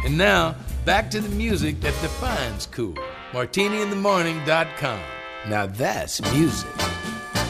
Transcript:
And now, back to the music that defines cool. MartiniInTheMorning.com. Now that's music.